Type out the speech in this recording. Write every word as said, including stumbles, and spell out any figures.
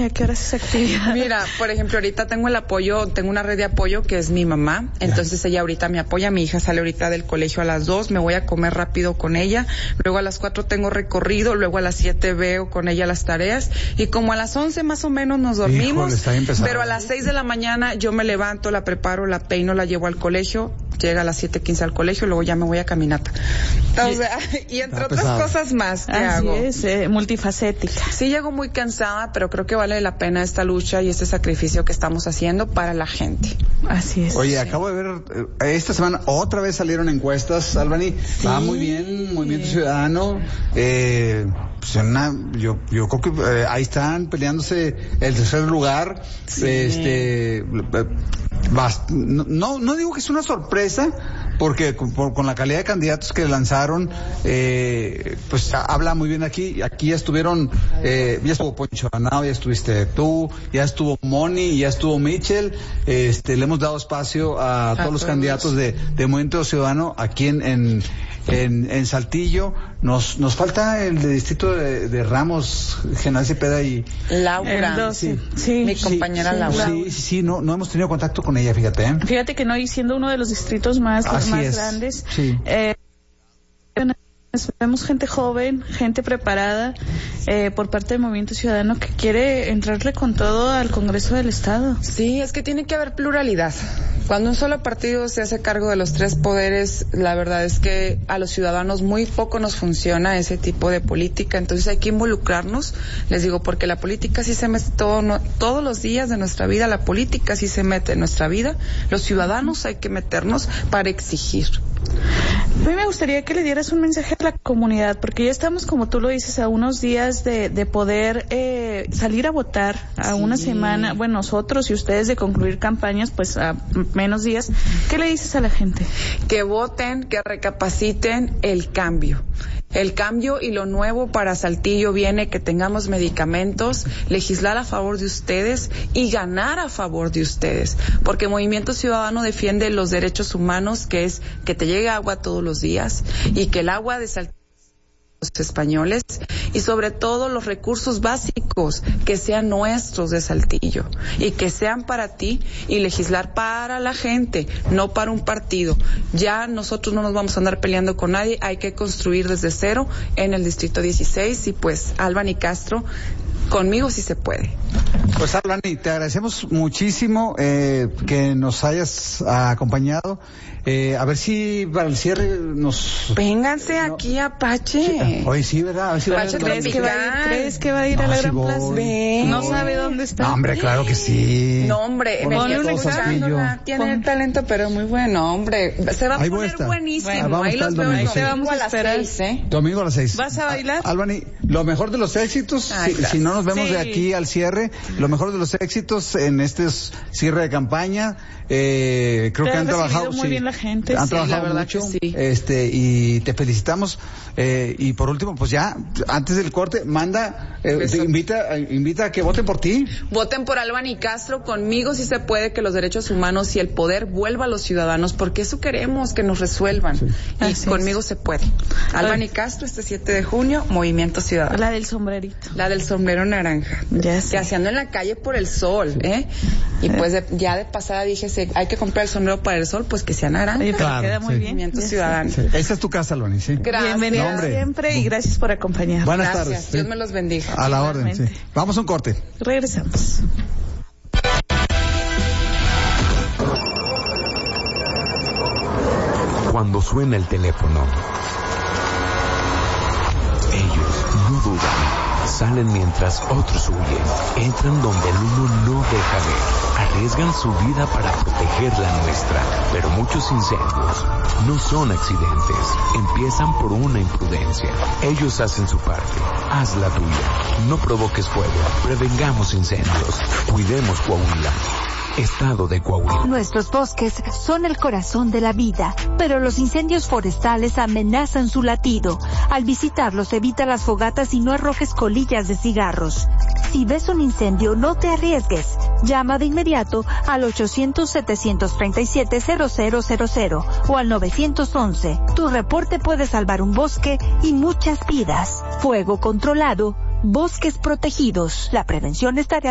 Ay, ¿a qué hora es esa actividad? Mira, por ejemplo, ahorita tengo el apoyo, tengo una red de apoyo que es mi mamá, entonces ella ahorita me apoya, mi hija sale ahorita del colegio a las dos, me voy a comer rápido con ella, luego a las cuatro tengo recorrido, luego a las siete veo con ella las tareas, y como a las once más o menos nos dormimos. Híjole, pero a las seis de la mañana yo me levanto, la preparo, la peino, la llevo al colegio, llega a las siete quince al colegio, luego ya me voy a caminata. O sea, y entre otras pesado. cosas más que Así hago. es, eh, multifacética. Sí llego muy cansada, pero creo que vale la pena esta lucha y este sacrificio que estamos haciendo para la gente. Así es. Oye, acabo de ver, eh, esta semana otra vez salieron encuestas, Albany. Sí. Va muy bien, Movimiento Ciudadano. Eh, pues una, yo, yo creo que eh, ahí están peleándose el tercer lugar. Sí. Este, eh, bast- no, no digo que es una sorpresa, porque con, por- con la calidad de candidatos que lanzaron, eh, pues a- habla muy bien aquí. Aquí ya estuvieron, eh, ya estuvo Poncho Anao, ya estuviste tú, ya estuvo Moni, ya estuvo Mitchell. Este, le hemos dado espacio a, a todos los candidatos de, de Movimiento Ciudadano aquí en, en, en, en Saltillo. Nos, nos falta el de distrito de, de Ramos, General Cepeda y Laura, El doce. sí. Sí. mi compañera sí, Laura. Sí, sí, sí, no, no hemos tenido contacto con ella, fíjate, ¿eh? Fíjate que no, y siendo uno de los distritos más, Así más es. grandes, Sí. eh, vemos gente joven, gente preparada eh, por parte del Movimiento Ciudadano que quiere entrarle con todo al Congreso del Estado. Sí, es que tiene que haber pluralidad. Cuando un solo partido se hace cargo de los tres poderes, la verdad es que a los ciudadanos muy poco nos funciona ese tipo de política, entonces hay que involucrarnos, les digo, porque la política sí se mete todo, no, todos los días de nuestra vida, la política sí se mete en nuestra vida, los ciudadanos hay que meternos para exigir. A mí me gustaría que le dieras un mensaje a la comunidad, porque ya estamos, como tú lo dices, a unos días de, de poder eh, salir a votar, a Sí. una semana, bueno, nosotros y ustedes de concluir campañas, pues a menos días. ¿Qué le dices a la gente? Que voten, que recapaciten el cambio. El cambio y lo nuevo para Saltillo viene que tengamos medicamentos, legislar a favor de ustedes y ganar a favor de ustedes. Porque Movimiento Ciudadano defiende los derechos humanos, que es que te llegue agua todos los días y que el agua de Saltillo los españoles y sobre todo los recursos básicos que sean nuestros de Saltillo y que sean para ti y legislar para la gente, no para un partido. Ya nosotros no nos vamos a andar peleando con nadie, hay que construir desde cero en el distrito dieciséis y pues Albany Castro, conmigo sí se puede. Pues Albany, te agradecemos muchísimo eh, que nos hayas acompañado. Eh, a ver si para el cierre nos... Vénganse No. aquí a Apache. Sí, hoy sí, ¿verdad? A ver si Pache va- ¿Crees que, va a ir, ¿Crees que va a ir a No, la sí Gran voy. Plaza? Ven. No sabe dónde está. No, hombre, claro que sí. No, hombre, Ponle venía todo escuchándola, tiene Pon- el talento, pero muy bueno, hombre. Se va a Ahí voy a poner estar. buenísimo. Bueno, vamos a Ahí estar los el veo el domingo, sí. domingo a las Esperar. seis, ¿eh? Domingo a las seis. ¿Vas a bailar? Albany, lo mejor de los éxitos, Ay, si, gracias. si no nos vemos Sí. de aquí al cierre, lo mejor de los éxitos en este cierre de campaña. Eh, creo Te que han han recibido trabajado muy sí, bien la gente, han sí, trabajado la verdad mucho, que sí. este, y te felicitamos. Eh, y por último, pues ya, antes del corte, manda, eh, te Beso. invita, invita a que voten por ti. Voten por Albany Castro, conmigo si se puede que los derechos humanos y el poder vuelva a los ciudadanos, porque eso queremos, que nos resuelvan. Y Así conmigo es. se puede. Albany Castro, este siete de junio, Movimiento Ciudadano. La del sombrerito. La del sombrero naranja. Ya sé. Que haciendo en la calle por el sol, ¿eh? Y pues de- ya de pasada dije, se- hay que comprar el sombrero para el sol, pues que sea naranja. Oye, pero Claro, queda muy sí. bien. Movimiento Ya sé. Ciudadano. Sí. Esa es tu casa, Albany, sí. Gracias. Bienvenida No, hombre. siempre y gracias por acompañarnos. Buenas Gracias. tardes. Dios sí. me los bendiga. A la orden, sí. Igualmente. Vamos a un corte. Regresamos. Cuando suena el teléfono, ellos no dudan, salen mientras otros huyen, entran donde el uno no deja ver, arriesgan su vida para proteger la nuestra, pero muchos incendios no son accidentes, empiezan por una imprudencia. Ellos hacen su parte, haz la tuya, no provoques fuego, prevengamos incendios, cuidemos Coahuila. Estado de Coahuila. Nuestros bosques son el corazón de la vida, pero los incendios forestales amenazan su latido. Al visitarlos, evita las fogatas y no arrojes colillas de cigarros. Si ves un incendio, no te arriesgues. Llama de inmediato al ochocientos, setecientos treinta y siete, cero cero cero cero o al novecientos once. Tu reporte puede salvar un bosque y muchas vidas. Fuego controlado, bosques protegidos. La prevención es tarea